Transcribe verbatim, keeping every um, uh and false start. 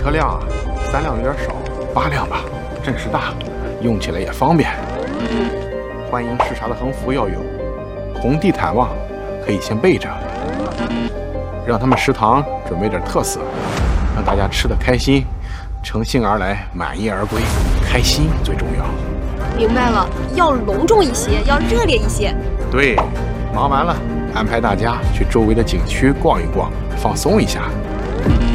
车辆啊，三辆有点少，八辆吧，阵势大，用起来也方便。欢迎视察的横幅要有，红地毯望可以先备着，让他们食堂准备点特色，让大家吃得开心，乘兴而来，满意而归，开心最重要。 明白了，要隆重一些，要热烈一些。 对，忙完了，安排大家去周围的景区逛一逛，放松一下。